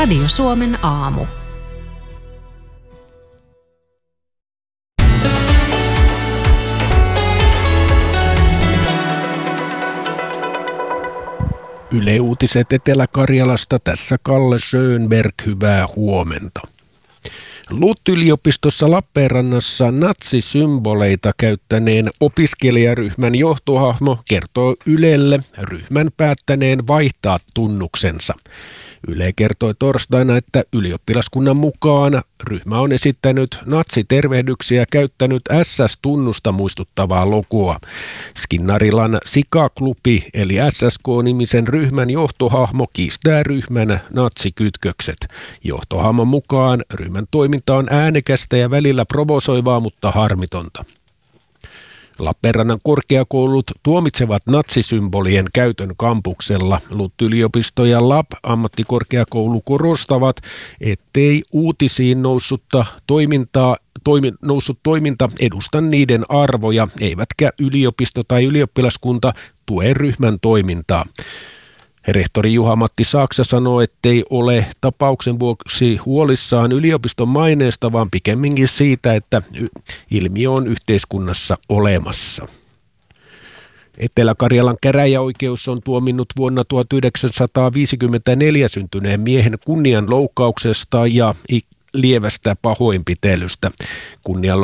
Radio Suomen aamu. Yle Uutiset Etelä-Karjalasta, tässä Kalle Schönberg, hyvää huomenta. LUT-yliopistossa Lappeenrannassa natsisymboleita käyttäneen opiskelijaryhmän johtohahmo kertoo Ylelle ryhmän päättäneen vaihtaa tunnuksensa. Yle kertoi torstaina, että ylioppilaskunnan mukaan ryhmä on esittänyt natsitervehdyksiä käyttänyt SS-tunnusta muistuttavaa logoa. Skinnarilan Sika-klubi eli SSK-nimisen ryhmän johtohahmo kiistää ryhmän natsikytkökset. Johtohahmon mukaan ryhmän toiminta on äänekästä ja välillä provosoivaa, mutta harmitonta. Lappeenrannan korkeakoulut tuomitsevat natsisymbolien käytön kampuksella. LUT-yliopisto ja LAP-ammattikorkeakoulu korostavat, ettei uutisiin noussut toiminta edusta niiden arvoja, eivätkä yliopisto tai ylioppilaskunta tue ryhmän toimintaa. Rehtori Juha-Matti Saksa sanoo, ettei ole tapauksen vuoksi huolissaan yliopiston maineesta, vaan pikemminkin siitä, että ilmiö on yhteiskunnassa olemassa. Etelä-Karjalan käräjäoikeus on tuominnut vuonna 1954 syntyneen miehen kunnianloukkauksesta ja lievästä pahoinpitelystä.